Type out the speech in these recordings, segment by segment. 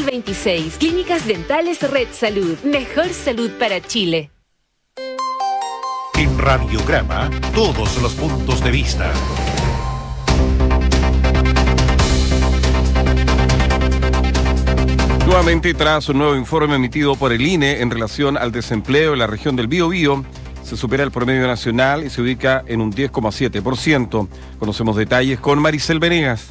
2026. Clínicas Dentales Red Salud. Mejor salud para Chile. En Radiograma, todos los puntos de vista. Nuevamente, tras un nuevo informe emitido por el INE en relación al desempleo en la región del Biobío, se supera el promedio nacional y se ubica en un 10,7%. Conocemos detalles con Maricel Venegas.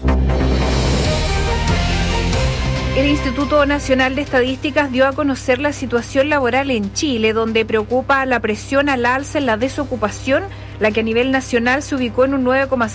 El Instituto Nacional de Estadísticas dio a conocer la situación laboral en Chile, donde preocupa la presión al alza en la desocupación, la que a nivel nacional se ubicó en un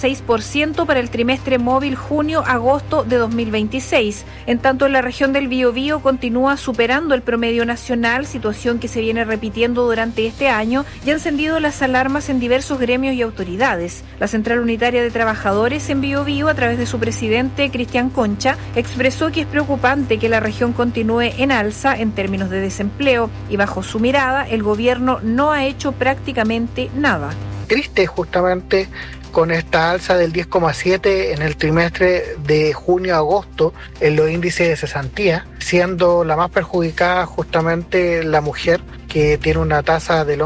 9,6% para el trimestre móvil junio-agosto de 2026. En tanto, en la región del Biobío continúa superando el promedio nacional, situación que se viene repitiendo durante este año y ha encendido las alarmas en diversos gremios y autoridades. La Central Unitaria de Trabajadores en Biobío, a través de su presidente Cristian Concha, expresó que es preocupante que la región continúe en alza en términos de desempleo y, bajo su mirada, el gobierno no ha hecho prácticamente nada. Triste justamente con esta alza del 10,7 en el trimestre de junio a agosto en los índices de cesantía, siendo la más perjudicada justamente la mujer, que tiene una tasa del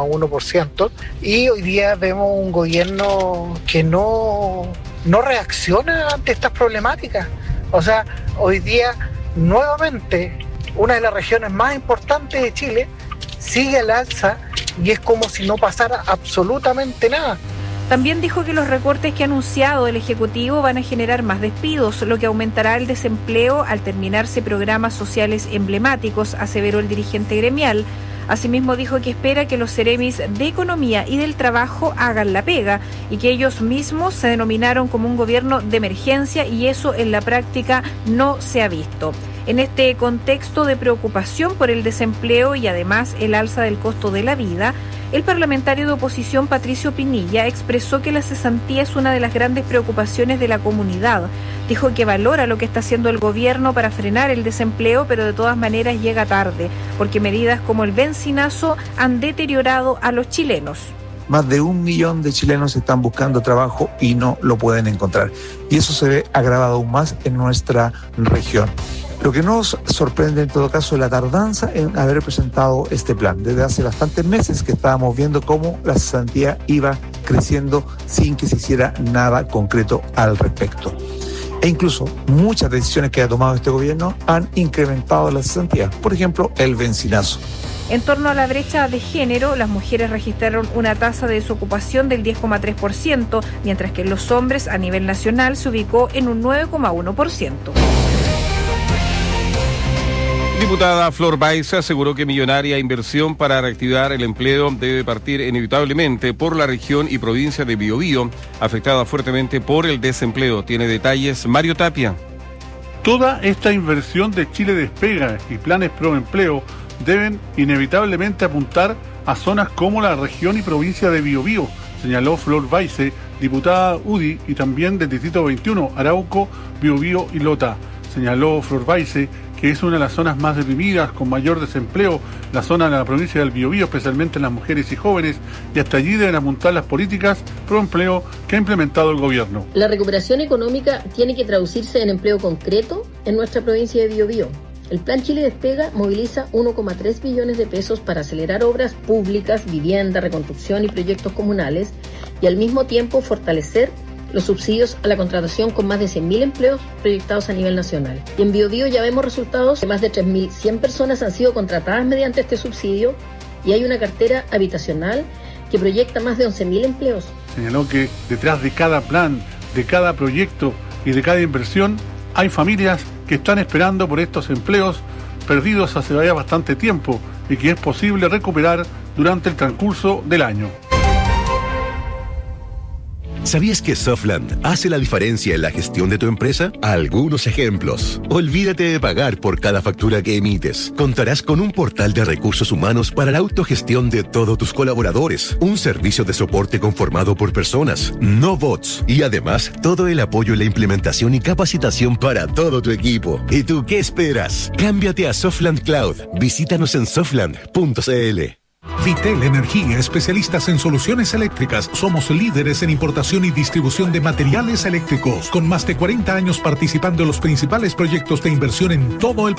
11,1%, y hoy día vemos un gobierno que no reacciona ante estas problemáticas. O sea, hoy día nuevamente una de las regiones más importantes de Chile sigue al alza y es como si no pasara absolutamente nada. También dijo que los recortes que ha anunciado el Ejecutivo van a generar más despidos, lo que aumentará el desempleo al terminarse programas sociales emblemáticos, aseveró el dirigente gremial. Asimismo, dijo que espera que los seremis de Economía y del Trabajo hagan la pega y que ellos mismos se denominaron como un gobierno de emergencia y eso en la práctica no se ha visto. En este contexto de preocupación por el desempleo y además el alza del costo de la vida, el parlamentario de oposición Patricio Pinilla expresó que la cesantía es una de las grandes preocupaciones de la comunidad. Dijo que valora lo que está haciendo el gobierno para frenar el desempleo, pero de todas maneras llega tarde, porque medidas como el bencinazo han deteriorado a los chilenos. Más de 1 millón de chilenos están buscando trabajo y no lo pueden encontrar. Y eso se ve agravado aún más en nuestra región. Lo que nos sorprende en todo caso es la tardanza en haber presentado este plan. Desde hace bastantes meses que estábamos viendo cómo la cesantía iba creciendo sin que se hiciera nada concreto al respecto. E incluso muchas decisiones que ha tomado este gobierno han incrementado la cesantía. Por ejemplo, el bencinazo. En torno a la brecha de género, las mujeres registraron una tasa de desocupación del 10,3%, mientras que en los hombres a nivel nacional se ubicó en un 9,1%. Diputada Flor Baise aseguró que millonaria inversión para reactivar el empleo debe partir inevitablemente por la región y provincia de Biobío, afectada fuertemente por el desempleo. Tiene detalles Mario Tapia. Toda esta inversión de Chile Despega y planes pro empleo deben inevitablemente apuntar a zonas como la región y provincia de Biobío, señaló Flor Baise, diputada UDI y también del Distrito 21, Arauco, Biobío y Lota. Señaló Flor Baise que es una de las zonas más deprimidas, con mayor desempleo, la zona de la provincia del Biobío, especialmente en las mujeres y jóvenes, y hasta allí deben apuntar las políticas pro empleo que ha implementado el gobierno. La recuperación económica tiene que traducirse en empleo concreto en nuestra provincia de Biobío. El Plan Chile Despega moviliza 1,3 billones de pesos para acelerar obras públicas, vivienda, reconstrucción y proyectos comunales, y al mismo tiempo fortalecer los subsidios a la contratación con más de 100.000 empleos proyectados a nivel nacional. Y en Biobío ya vemos resultados, que más de 3.100 personas han sido contratadas mediante este subsidio y hay una cartera habitacional que proyecta más de 11.000 empleos. Señaló que detrás de cada plan, de cada proyecto y de cada inversión hay familias que están esperando por estos empleos perdidos hace ya bastante tiempo y que es posible recuperar durante el transcurso del año. ¿Sabías que Softland hace la diferencia en la gestión de tu empresa? Algunos ejemplos. Olvídate de pagar por cada factura que emites. Contarás con un portal de recursos humanos para la autogestión de todos tus colaboradores. Un servicio de soporte conformado por personas, no bots. Y además, todo el apoyo en la implementación y capacitación para todo tu equipo. ¿Y tú qué esperas? Cámbiate a Softland Cloud. Visítanos en softland.cl. Vitel Energía, especialistas en soluciones eléctricas. Somos líderes en importación y distribución de materiales eléctricos, con más de 40 años participando en los principales proyectos de inversión en todo el